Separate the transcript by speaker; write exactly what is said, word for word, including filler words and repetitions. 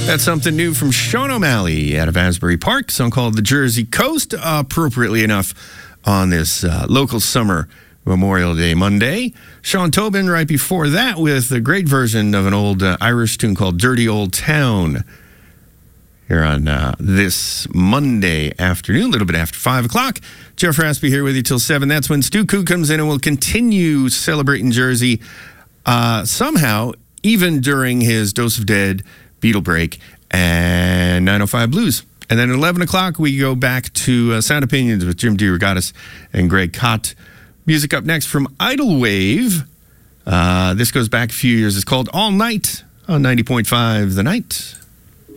Speaker 1: That's something new from Sean O'Malley out of Asbury Park, song called The Jersey Coast, appropriately enough on this uh, local summer Memorial Day Monday. Sean Tobin right before that with a great version of an old uh, Irish tune called Dirty Old Town here on uh, this Monday afternoon, a little bit after five o'clock. Jeff Raspy here with you till seven. That's when Stu Koo comes in and we'll continue celebrating Jersey uh, somehow, even during his Dose of Dead, Beatle Break, and nine oh five Blues. And then at eleven o'clock, we go back to uh, Sound Opinions with Jim DeRogatis and Greg Kot. Music up next from Idlewave. Uh, this goes back a few years. It's called All Night on ninety point five The Night.